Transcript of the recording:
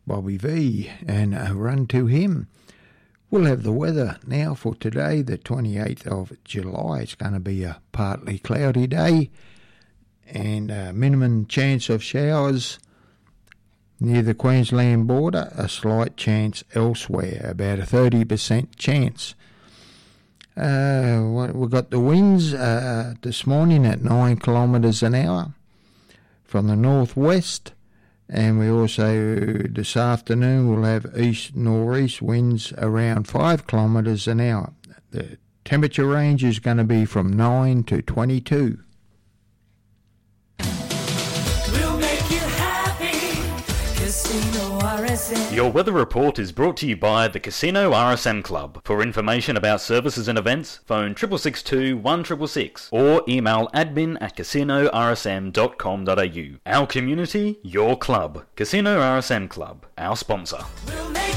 Bobby V, and run to him. We'll have the weather now for today, the 28th of July. It's going to be a partly cloudy day and minimum chance of showers near the Queensland border, a slight chance elsewhere, about a 30% chance. We've got the winds this morning at 9 kilometres an hour from the northwest. And we also, this afternoon, we'll have east-northeast winds around 5 kilometres an hour. The temperature range is going to be from 9 to 22. We'll make you happy. Casino RSM. Your weather report is brought to you by the Casino RSM Club. For information about services and events, phone 6662 1666 or email admin@casinorsm.com.au. Our community, your club. Casino RSM Club, our sponsor. We'll make